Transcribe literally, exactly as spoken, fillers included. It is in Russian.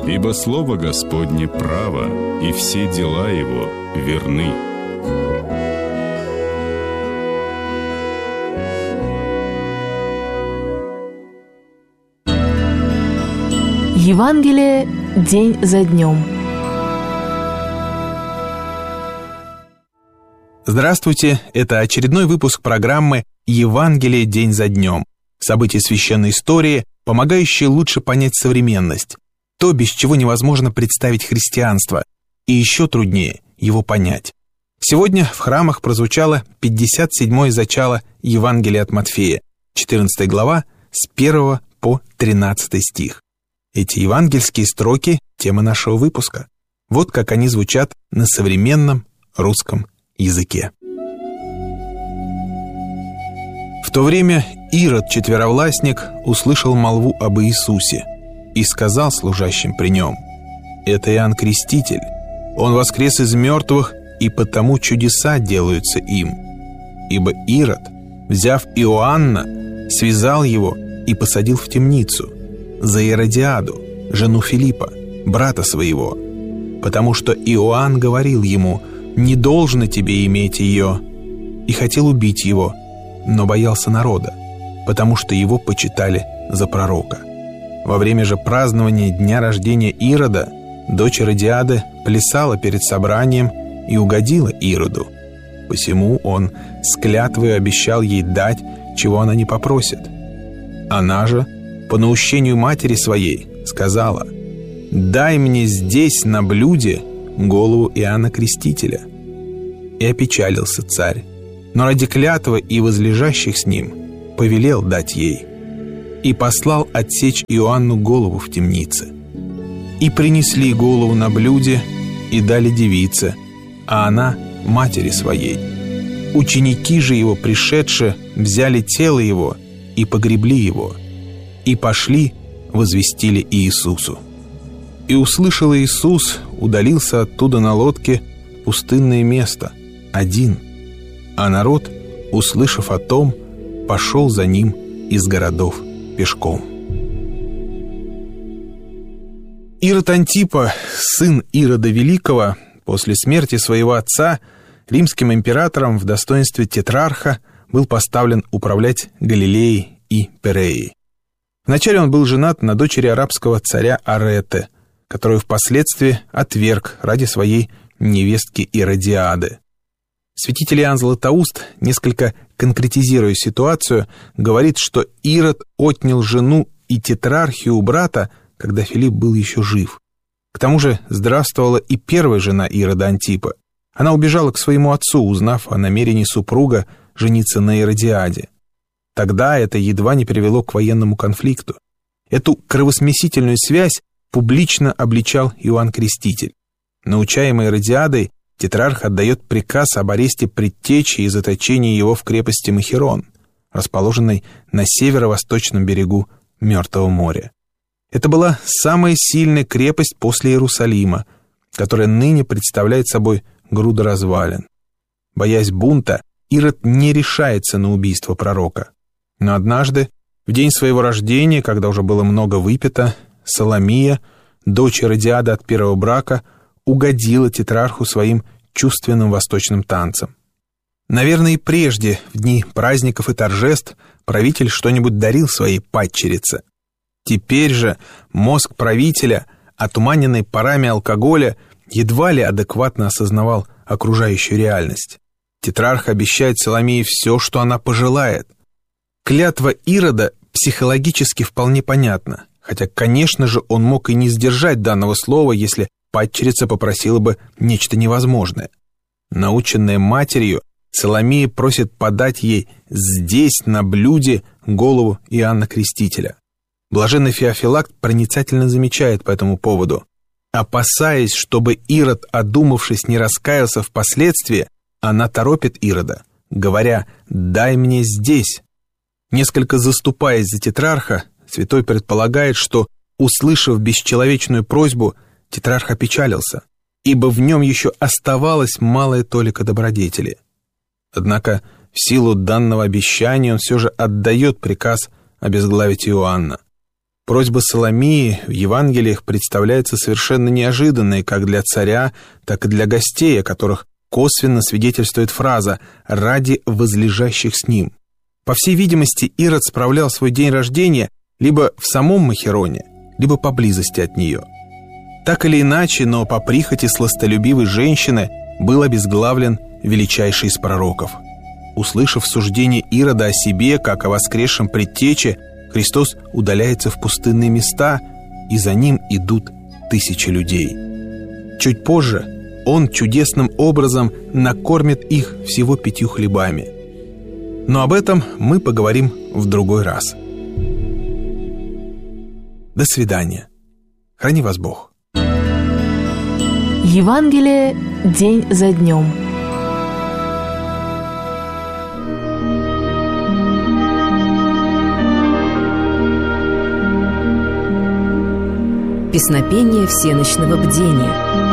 Ибо слово Господне право, и все дела его верны. Евангелие день за днем. Здравствуйте, это очередной выпуск программы «Евангелие день за днем». События священной истории, помогающие лучше понять современность. То, без чего невозможно представить христианство, и еще труднее его понять. Сегодня в храмах прозвучало пятьдесят седьмое зачало Евангелия от Матфея, четырнадцатая глава, с первого по тринадцатый стих. Эти евангельские строки – тема нашего выпуска. Вот как они звучат на современном русском языке. В то время Ирод, четверовластник, услышал молву об Иисусе и сказал служащим при нем: «Это Иоанн Креститель. Он воскрес из мертвых, и потому чудеса делаются им». Ибо Ирод, взяв Иоанна, связал его и посадил в темницу за Иродиаду, жену Филиппа, брата своего, потому что Иоанн говорил ему: «Не должно тебе иметь ее», и хотел убить его, но боялся народа, потому что его почитали за пророка. Во время же празднования дня рождения Ирода дочь Иродиады плясала перед собранием и угодила Ироду. Посему он с клятвой обещал ей дать, чего она не попросит. Она же, по наущению матери своей, сказала: «Дай мне здесь на блюде голову Иоанна Крестителя». И опечалился царь, но ради клятвы и возлежащих с ним повелел дать ей. И послал отсечь Иоанну голову в темнице. И принесли голову на блюде, и дали девице, а она матери своей. Ученики же его, пришедшие, взяли тело его и погребли его, и пошли, возвестили Иисусу. И услышал Иисус, удалился оттуда на лодке в пустынное место, один, а народ, услышав о том, пошел за ним из городов пешком. Ирод Антипа, сын Ирода Великого, после смерти своего отца, римским императором в достоинстве тетрарха был поставлен управлять Галилеей и Переей. Вначале он был женат на дочери арабского царя Арете, которую впоследствии отверг ради своей невестки Иродиады. Святитель Иоанн Златоуст, несколько конкретизируя ситуацию, говорит, что Ирод отнял жену и тетрархию у брата, когда Филипп был еще жив. К тому же здравствовала и первая жена Ирода Антипа. Она убежала к своему отцу, узнав о намерении супруга жениться на Иродиаде. Тогда это едва не привело к военному конфликту. Эту кровосмесительную связь публично обличал Иоанн Креститель. Научаемый Иродиадой, тетрарх отдает приказ об аресте предтечи и заточении его в крепости Махерон, расположенной на северо-восточном берегу Мертвого моря. Это была самая сильная крепость после Иерусалима, которая ныне представляет собой груду развалин. Боясь бунта, Ирод не решается на убийство пророка. Но однажды, в день своего рождения, когда уже было много выпито, Соломия, дочь Иродиады от первого брака, угодила тетрарху своим чувственным восточным танцем. Наверное, и прежде, в дни праздников и торжеств, правитель что-нибудь дарил своей падчерице. Теперь же мозг правителя, отуманенный парами алкоголя, едва ли адекватно осознавал окружающую реальность. Тетрарх обещает Соломии все, что она пожелает. Клятва Ирода психологически вполне понятна, хотя, конечно же, он мог и не сдержать данного слова, если падчерица попросила бы нечто невозможное. Наученная матерью, Соломия просит подать ей здесь, на блюде, голову Иоанна Крестителя. Блаженный Феофилакт проницательно замечает по этому поводу: опасаясь, чтобы Ирод, одумавшись, не раскаялся впоследствии, она торопит Ирода, говоря: «Дай мне здесь». Несколько заступаясь за тетрарха, святой предполагает, что, услышав бесчеловечную просьбу, тетрарх опечалился, ибо в нем еще оставалась малая толика добродетели. Однако в силу данного обещания он все же отдает приказ обезглавить Иоанна. Просьба Соломии в Евангелиях представляется совершенно неожиданной как для царя, так и для гостей, о которых косвенно свидетельствует фраза «ради возлежащих с ним». По всей видимости, Ирод справлял свой день рождения либо в самом Махероне, либо поблизости от нее. Так или иначе, но по прихоти сластолюбивой женщины был обезглавлен величайший из пророков. Услышав суждение Ирода о себе, как о воскресшем предтече, Христос удаляется в пустынные места, и за ним идут тысячи людей. Чуть позже Он чудесным образом накормит их всего пятью хлебами. Но об этом мы поговорим в другой раз. До свидания. Храни вас Бог. Евангелие день за днем. Песнопение всенощного бдения.